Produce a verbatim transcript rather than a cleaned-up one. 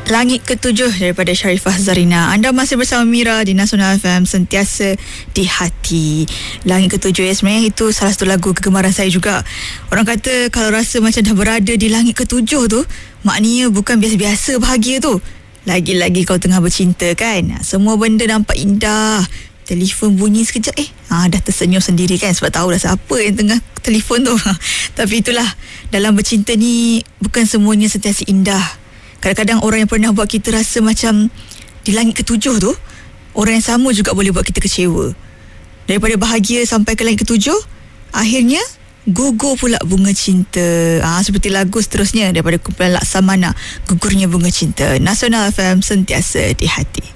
Langit Ketujuh daripada Sharifah Zarina. Anda masih bersama Mira di Nasional F M, sentiasa di hati. Langit Ketujuh ya, sebenarnya itu salah satu lagu kegemaran saya juga. Orang kata kalau rasa macam dah berada di langit ketujuh tu, maknanya bukan biasa-biasa bahagia tu. Lagi-lagi kau tengah bercinta kan, semua benda nampak indah. Telefon bunyi sekejap, eh ah, dah tersenyum sendiri kan, sebab tahu dah siapa yang tengah telefon tu. Tapi itulah, dalam bercinta ni bukan semuanya sentiasa indah. Kadang-kadang orang yang pernah buat kita rasa macam di langit ketujuh tu, orang yang sama juga boleh buat kita kecewa. Daripada bahagia sampai ke langit ketujuh, akhirnya gugur pula bunga cinta. Ah, seperti lagu seterusnya daripada kumpulan Laksamana, Gugurnya Bunga Cinta. Nasional F M, sentiasa di hati.